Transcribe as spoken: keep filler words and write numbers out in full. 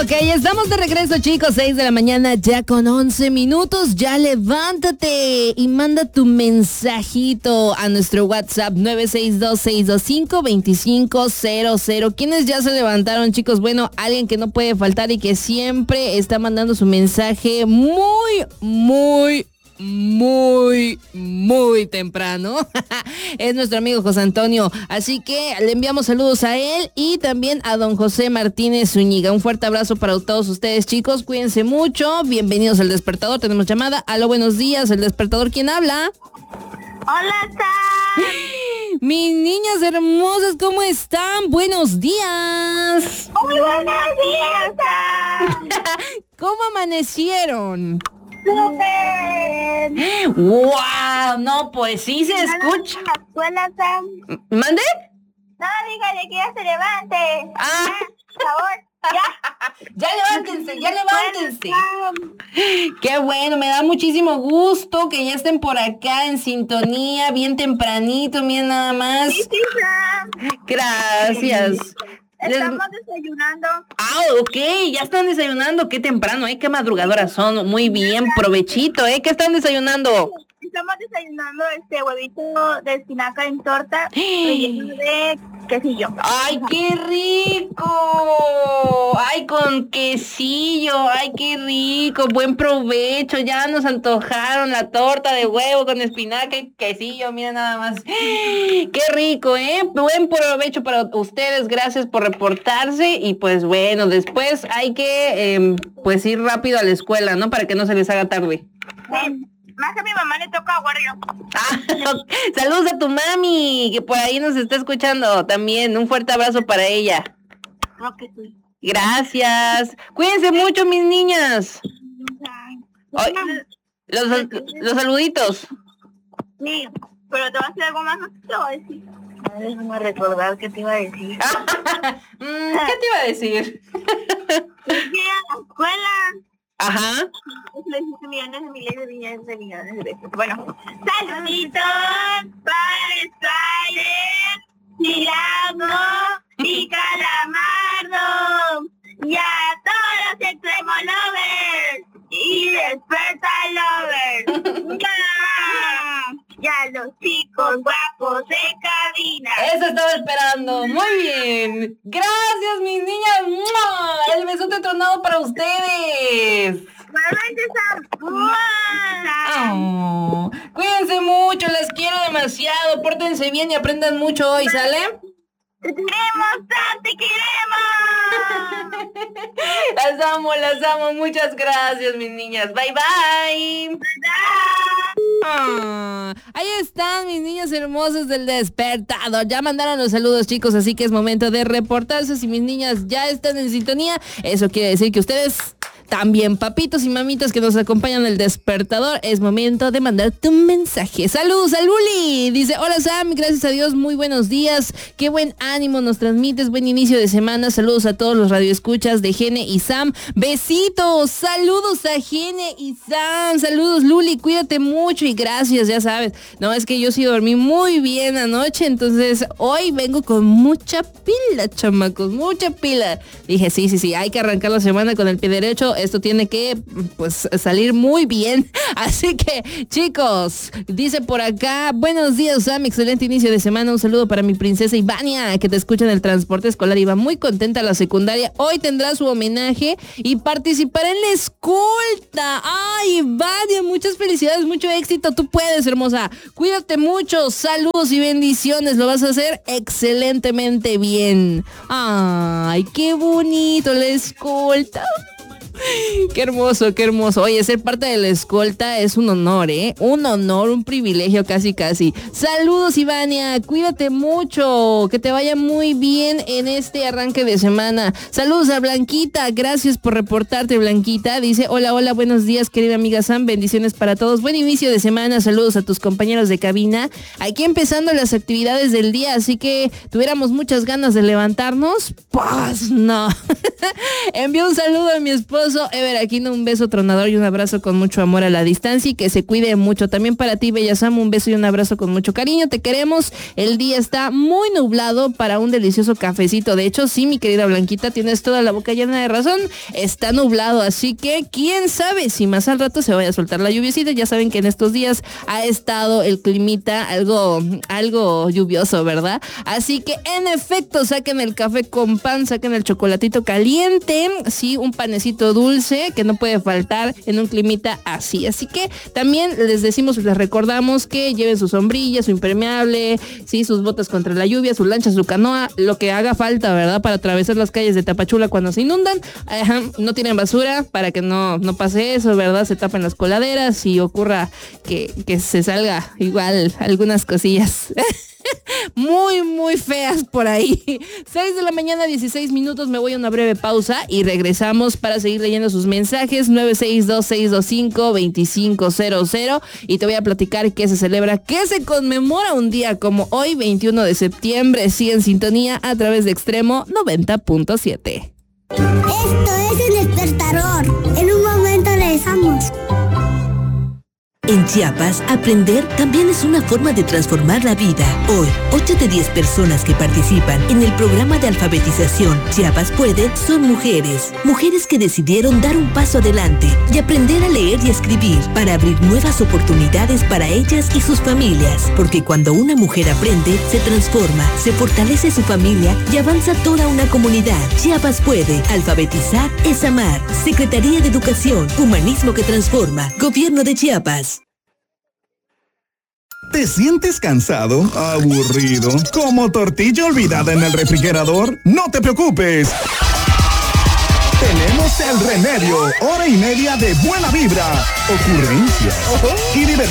Ok, estamos de regreso, chicos, seis de la mañana ya con once minutos. Ya levántate y manda tu mensajito a nuestro WhatsApp nueve seis dos, seis dos cinco, dos cinco cero cero. ¿Quiénes ya se levantaron, chicos? Bueno, alguien que no puede faltar y que siempre está mandando su mensaje muy, muy, muy, muy temprano. Es nuestro amigo José Antonio. Así que le enviamos saludos a él y también a don José Martínez Zúñiga. Un fuerte abrazo para todos ustedes, chicos. Cuídense mucho. Bienvenidos al Despertador. Tenemos llamada. Aló, buenos días. El Despertador, ¿quién habla? Hola, Sam. Mis niñas hermosas, ¿cómo están? Buenos días. Muy buenos días, Sam. ¿Cómo amanecieron? Súper. ¡Wow! No, pues sí se escucha. ¿A la escuela, Sam? ¿Mande? No, dígale que ya se levante. Ah. Ya, por favor, ya. Ya levántense, ya levántense. Qué bueno, me da muchísimo gusto que ya estén por acá en sintonía, bien tempranito, miren nada más. Sí, sí, Sam. Gracias. Estamos desayunando. Ah, ok, ya están desayunando, qué temprano, ¿eh? Qué madrugadoras son, muy bien, provechito, ¿eh? ¿Qué están desayunando? Estamos desayunando este huevito de espinaca en torta relleno de quesillo. ¡Ay, qué rico! ¡Ay, con quesillo! ¡Ay, qué rico! Buen provecho, ya nos antojaron la torta de huevo con espinaca y quesillo, mira nada más. ¡Qué rico, eh! Buen provecho para ustedes, gracias por reportarse y pues bueno, después hay que eh, pues ir rápido a la escuela, ¿no? Para que no se les haga tarde. Sí. Más que a mi mamá le toca guardia. Ah, saludos a tu mami, que por ahí nos está escuchando también. Un fuerte abrazo para ella. Creo que sí. Gracias. Cuídense mucho, mis niñas. Ay, los, los saluditos. Sí, pero te voy a decir algo más, no te voy a decir. Déjame recordar qué te iba a decir. ¿Qué te iba a decir? Fui a la escuela. Ajá. Le dije millones de miles de millones de millones de veces. Bueno, saluditos para Spider, Milagro y Calamardo. Y a todos los extremo lovers y desperta lovers. Y a los chicos guapos de cabina. Eso estaba esperando. Muy bien. Gracias, mis niñas. ¡Mua! El besote tronado para ustedes. Oh, cuídense mucho, las quiero demasiado. Pórtense bien y aprendan mucho hoy, ¿sale? ¡Te queremos, Sam! ¡Te queremos! Las amo, las amo. Muchas gracias, mis niñas. Bye, bye. Bye. Oh, ahí están mis niñas hermosas del Despertador. Ya mandaron los saludos, chicos, así que es momento de reportarse. Si mis niñas ya están en sintonía, eso quiere decir que ustedes también, papitos y mamitas que nos acompañan en el Despertador, es momento de mandar tu mensaje. Saludos al Luli. Dice, hola Sam, gracias a Dios, muy buenos días. Qué buen ánimo nos transmites, buen inicio de semana. Saludos a todos los radioescuchas de Gene y Sam. Besitos, saludos a Gene y Sam. Saludos Luli, cuídate mucho y gracias, ya sabes. No, es que yo sí dormí muy bien anoche, entonces hoy vengo con mucha pila, chamacos, mucha pila. Dije, sí, sí, sí, hay que arrancar la semana con el pie derecho. Esto tiene que, pues, salir muy bien. Así que, chicos, dice por acá, buenos días, Sam, excelente inicio de semana. Un saludo para mi princesa Ivania, que te escucha en el transporte escolar. Iba muy contenta a la secundaria. Hoy tendrá su homenaje y participará en la escolta. Ay, Ivania, muchas felicidades, mucho éxito. Tú puedes, hermosa. Cuídate mucho. Saludos y bendiciones. Lo vas a hacer excelentemente bien. Ay, qué bonito la escolta. Qué hermoso, qué hermoso. Oye, ser parte de la escolta es un honor, ¿eh? Un honor, un privilegio casi, casi. Saludos, Ivania. Cuídate mucho. Que te vaya muy bien en este arranque de semana. Saludos a Blanquita. Gracias por reportarte, Blanquita. Dice, hola, hola, buenos días, querida amiga Sam. Bendiciones para todos. Buen inicio de semana. Saludos a tus compañeros de cabina. Aquí empezando las actividades del día, así que tuviéramos muchas ganas de levantarnos. Pues no. Envío un saludo a mi esposo Fernando Ever Aquino, un beso tronador y un abrazo con mucho amor a la distancia y que se cuide mucho. También para ti, Bellasam, un beso y un abrazo con mucho cariño. Te queremos. El día está muy nublado para un delicioso cafecito. De hecho, sí, mi querida Blanquita, tienes toda la boca llena de razón. Está nublado, así que quién sabe si más al rato se vaya a soltar la lluviecita. Ya saben que en estos días ha estado el climita algo, algo lluvioso, ¿verdad? Así que en efecto, saquen el café con pan, saquen el chocolatito caliente, sí, un panecito dulce que no puede faltar en un climita así. Así que también les decimos, les recordamos que lleven su sombrilla, su impermeable, sí, sus botas contra la lluvia, su lancha, su canoa, lo que haga falta, ¿verdad? Para atravesar las calles de Tapachula cuando se inundan. Ajá, no tienen basura para que no, no pase eso, ¿verdad? Se tapen las coladeras y ocurra que, que se salga igual algunas cosillas. Muy, muy feas por ahí. seis de la mañana, dieciséis minutos. Me voy a una breve pausa y regresamos para seguir leyendo sus mensajes. nueve seis dos, seis dos cinco, dos cinco cero cero. Y te voy a platicar qué se celebra, qué se conmemora un día como hoy, veintiuno de septiembre. Sigue en sintonía a través de Extremo noventa punto siete. Esto es El Despertador. En un momento regresamos. En Chiapas, aprender también es una forma de transformar la vida. Hoy, ocho de diez personas que participan en el programa de alfabetización Chiapas Puede son mujeres. Mujeres que decidieron dar un paso adelante y aprender a leer y escribir para abrir nuevas oportunidades para ellas y sus familias. Porque cuando una mujer aprende, se transforma, se fortalece su familia y avanza toda una comunidad. Chiapas Puede. Alfabetizar es amar. Secretaría de Educación, Humanismo que Transforma. Gobierno de Chiapas. ¿Te sientes cansado? ¿Aburrido? ¿Como tortilla olvidada en el refrigerador? ¡No te preocupes! Tenemos el remedio. Hora y media de buena vibra, ocurrencias y diversión.